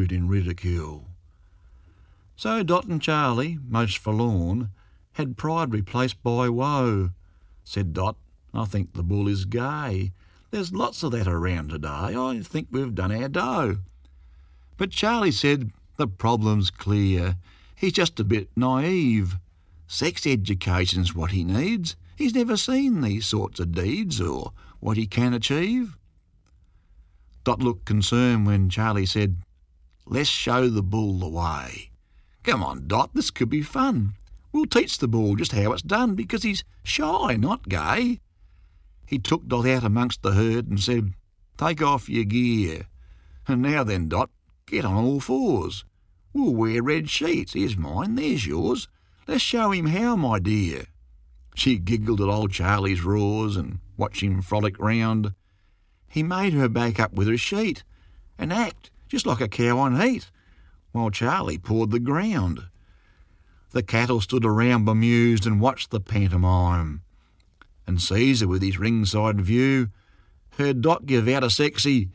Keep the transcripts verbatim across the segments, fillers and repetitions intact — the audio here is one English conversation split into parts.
viewed in ridicule. So Dot and Charlie, most forlorn, had pride replaced by woe. Said Dot, "I think the bull is gay. There's lots of that around today. I think we've done our dough." But Charlie said, "The problem's clear. He's just a bit naive. Sex education's what he needs. He's never seen these sorts of deeds or what he can achieve." Dot looked concerned when Charlie said, "Let's show the bull the way. Come on, Dot, this could be fun. We'll teach the bull just how it's done because he's shy, not gay." He took Dot out amongst the herd and said, "Take off your gear. And now then, Dot, get on all fours. We'll wear red sheets. Here's mine, there's yours. Let's show him how, my dear." She giggled at old Charlie's roars and watched him frolic round. He made her back up with her sheet and act just like a cow on heat, while Charlie pawed the ground. The cattle stood around bemused and watched the pantomime. And Caesar, with his ringside view, heard Dot give out a sexy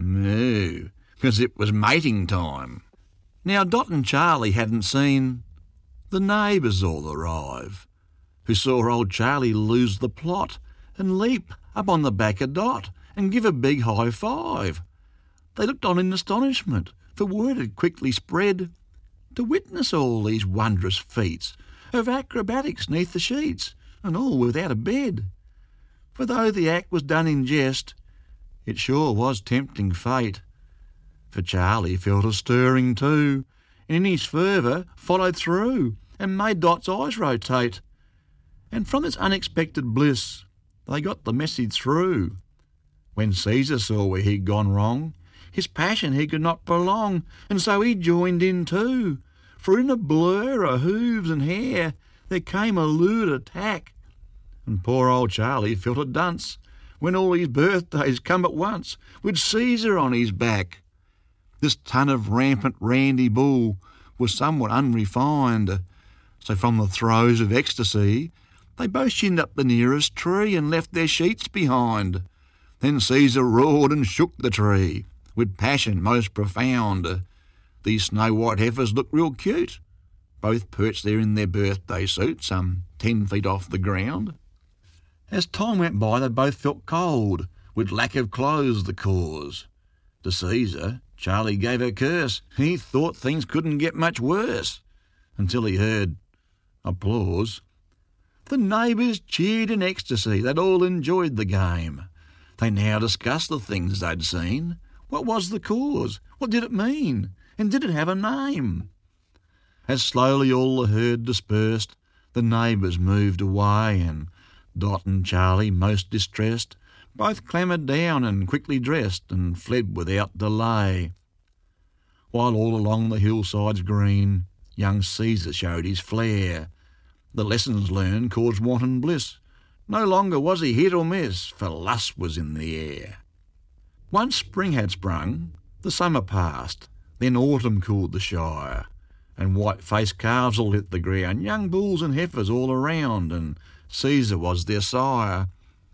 moo, 'cause it was mating time. Now Dot and Charlie hadn't seen the neighbours all arrive, who saw old Charlie lose the plot and leap up on the back of Dot and give a big high five. They looked on in astonishment, for word had quickly spread to witness all these wondrous feats of acrobatics neath the sheets, and all without a bed. For though the act was done in jest, it sure was tempting fate. For Charlie felt a stirring too, and in his fervour followed through, and made Dot's eyes rotate. And from this unexpected bliss they got the message through. When Caesar saw where he'd gone wrong, his passion he could not prolong, and so he joined in too. For in a blur of hooves and hair there came a lewd attack, and poor old Charlie felt a dunce when all his birthdays come at once, with Caesar on his back. This ton of rampant randy bull was somewhat unrefined, so from the throes of ecstasy they both shinned up the nearest tree and left their sheets behind. Then Caesar roared and shook the tree, with passion most profound. These snow-white heifers looked real cute, both perched there in their birthday suit, some ten feet off the ground. As time went by they both felt cold, with lack of clothes the cause. To Caesar, Charlie gave a curse. He thought things couldn't get much worse, until he heard applause. The neighbours cheered in ecstasy. They'd all enjoyed the game. They now discussed the things they'd seen. What was the cause? What did it mean? And did it have a name? As slowly all the herd dispersed, the neighbours moved away, and Dot and Charlie, most distressed, both clambered down and quickly dressed and fled without delay. While all along the hillsides green, young Caesar showed his flair. The lessons learned caused wanton bliss. No longer was he hit or miss, for lust was in the air. Once spring had sprung, the summer passed, then autumn cooled the shire, and white-faced calves all hit the ground, young bulls and heifers all around, and Caesar was their sire.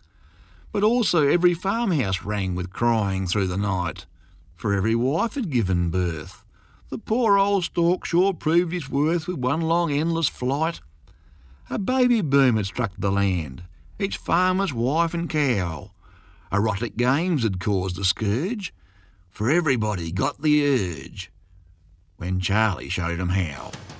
But also every farmhouse rang with crying through the night, for every wife had given birth. The poor old stork sure proved his worth with one long endless flight. A baby boom had struck the land, each farmer's wife and cow. Erotic games had caused the scourge, for everybody got the urge when Charlie showed 'em how.